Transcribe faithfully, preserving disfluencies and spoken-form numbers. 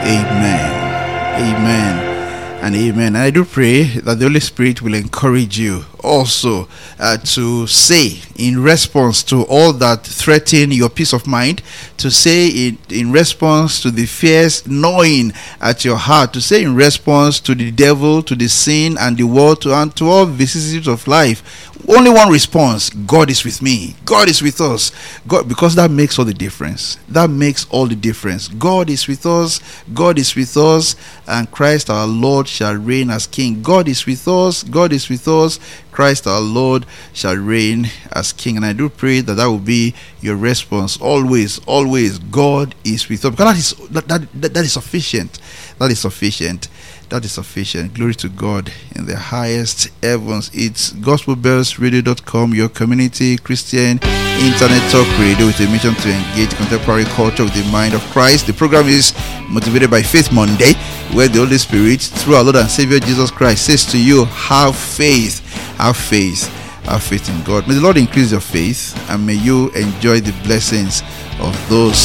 Amen. Amen. And amen. And I do pray that the Holy Spirit will encourage you also uh, to say in response to all that threaten your peace of mind, to say in, in response to the fears gnawing at your heart, to say in response to the devil, to the sin and the world, to, and to all vicissitudes of life. Only one response: God is with me. God is with us. God, because that makes all the difference. That makes all the difference. God is with us. God is with us, and Christ our Lord shall reign as King. God is with us. God is with us. Christ our Lord shall reign as King. And I do pray that that will be your response always. Always, God is with us. Because that is that that, that, that is sufficient. That is sufficient. That is sufficient. Glory to God in the highest heavens. It's gospel bells radio dot com, your community Christian internet talk radio with a mission to engage contemporary culture with the mind of Christ. The program is motivated by Faith Monday, where the Holy Spirit, through our Lord and Savior Jesus Christ, says to you, have faith, have faith, have faith in God. May the Lord increase your faith, and may you enjoy the blessings of those